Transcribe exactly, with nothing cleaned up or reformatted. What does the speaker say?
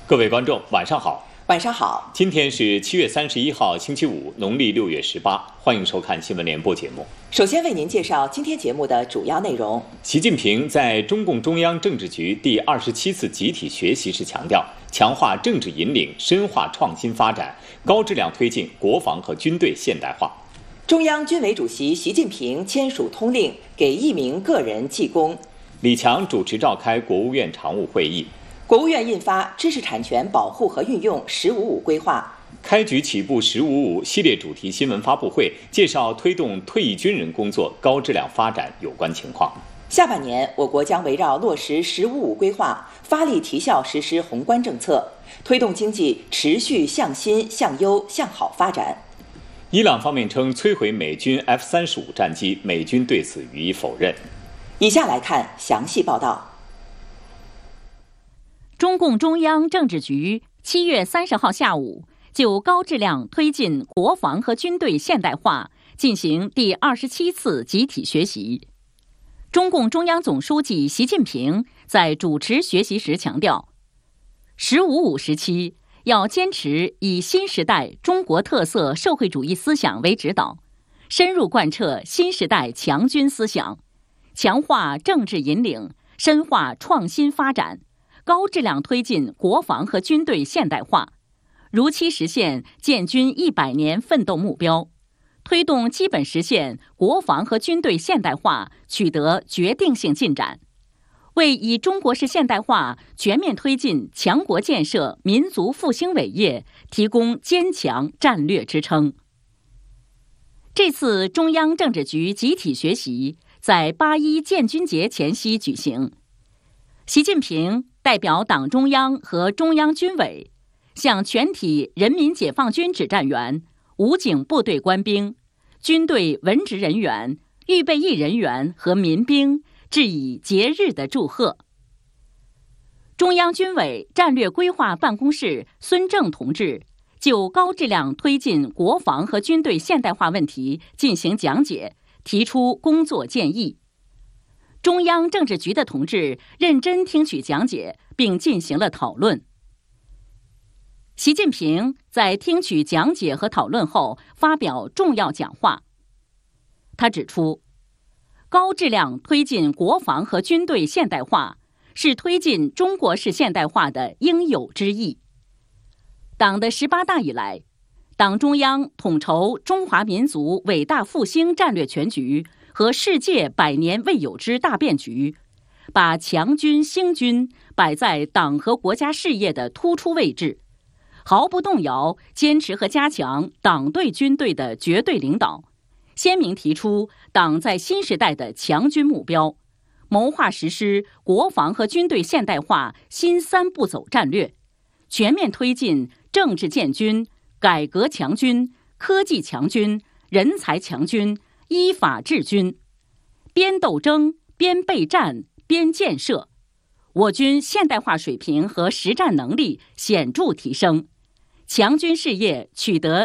各位观众，晚上好。 晚上好。 今天是七月三十一号，星期五，农历六月十八。欢迎收看新闻联播节目。 首先为您介绍今天节目的主要内容。 习近平在中共中央政治局第二十七次集体学习时强调，强化政治引领，深化创新发展，高质量推进国防和军队现代化。 中央军委主席习近平签署通令，给一名个人记功。 李强主持召开国务院常务会议。 国务院印发《知识产权保护和运用“十五五”规划》。 开局起步“十五五”系列主题新闻发布会，介绍推动退役军人工作高质量发展有关情况。 下半年，我国将围绕落实“十五五”规划，发力提效实施宏观政策，推动经济持续向新、向优、向好发展。 伊朗方面称摧毁美军 F 三十五 战机，美军对此予以否认。 以下来看详细报道。 中共中央政治局七月三十号下午就高质量推进国防和军队现代化进行第二十七次集体学习。中共中央总书记习近平在主持学习时强调，十五五时期要坚持以新时代中国特色社会主义思想为指导，深入贯彻新时代强军思想，强化政治引领，深化创新发展，高质量推进国防和军队现代化，如期实现建军一百年奋斗目标，推动基本实现国防和军队现代化取得决定性进展，为以中国式现代化全面推进强国建设、民族复兴伟业提供坚强战略支撑。这次中央政治局集体学习在八一建军节前夕举行，习近平代表党中央和中央军委，向全体人民解放军指战员、武警部队官兵、军队文职人员、预备役人员和民兵致以节日的祝贺。中央军委战略规划办公室孙正同志就高质量推进国防和军队现代化问题进行讲解，提出工作建议。中央政治局的同志认真听取讲解，并进行了讨论。习近平在听取讲解和讨论后发表重要讲话。他指出，高质量推进国防和军队现代化是推进中国式现代化的应有之义。党的十八大以来，党中央统筹中华民族伟大复兴战略全局和世界百年未有之大变局，把强军兴军摆在党和国家事业的突出位置，毫不动摇坚持和加强党对军队的绝对领导，鲜明提出党在新时代的强军目标，谋划实施国防和军队现代化新三步走战略，全面推进政治建军、改革强军、科技强军、人才强军、依法治军，边斗争边备战边建设，我军现代化水平和实战能力显著提升，强军事业取得